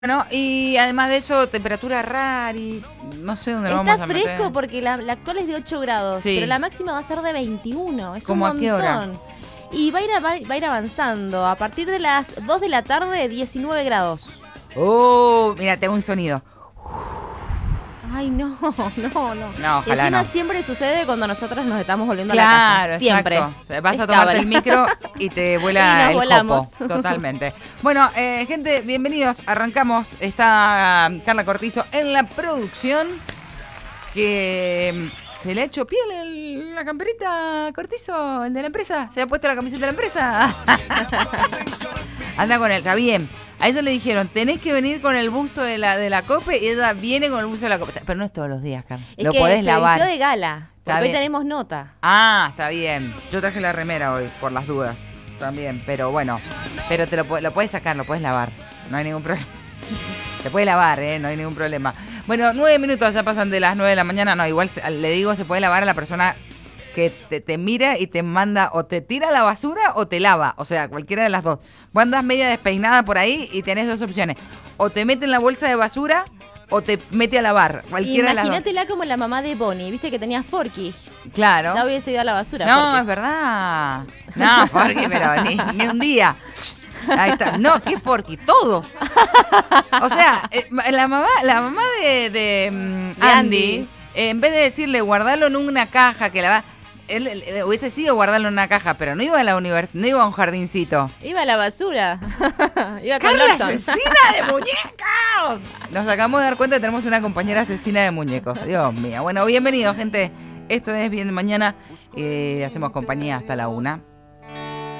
Bueno, y además de eso, temperatura rara y no sé dónde lo vamos a meter. Está fresco porque la actual es de 8 grados, Sí. pero la máxima va a ser de 21. Es un ¿Cómo a montón. qué hora? Y va a ir avanzando. A partir de las 2 de la tarde, 19 grados. Oh, mira, tengo un sonido. Ay, no. No, Y ojalá encima no. siempre sucede cuando nosotros nos estamos volviendo a la Claro, casa. Siempre. exacto. Vas a Es tomarte cábala. el micro y te Y vuela nos el volamos. jopo. Totalmente. Bueno, gente, bienvenidos. Arrancamos. Está Carla Cortizo en la producción. Que se le ha hecho piel la camperita Cortizo, el de la empresa. Se ha puesto la camiseta de la empresa. Anda con él, está bien. A ella le dijeron, tenés que venir con el buzo de la COPE, y ella viene con el buzo de la COPE. Pero no es todos los días, Carla. Es Lo que podés se lavar. vistió de gala. Está Porque hoy bien. tenemos nota. Ah, está bien. Yo traje la remera hoy, por las dudas. También, pero bueno. Pero lo puedes sacar, lo puedes lavar. No hay ningún problema. Se puede lavar, no hay ningún problema. Bueno, 9 minutos ya pasan de las 9 de la mañana. No, igual le digo, se puede lavar a la persona que te mira y te manda o te tira a la basura o te lava. O sea, cualquiera de las dos. Vos andás media despeinada por ahí y tenés dos opciones. O te mete en la bolsa de basura o te mete a lavar. Cualquiera de las dos. Imagínatela como la mamá de Bonnie, viste que tenía Forky. Claro. La hubiese ido a la basura. No, Forky. es verdad. No, Forky, pero ni un día. Ahí está. No, ¿qué Forky? Todos. O sea, la mamá de Andy, en vez de decirle guardalo en una caja que la va... Él hubiese sido guardarlo en una caja, pero no iba a la universidad, no iba a un jardincito. Iba a la basura. Iba con ¡Carla, Lawson. asesina de muñecos! Nos acabamos de dar cuenta que tenemos una compañera asesina de muñecos. Dios mío. Bueno, bienvenidos, gente. Esto es Bien de Mañana. Hacemos compañía hasta la 1.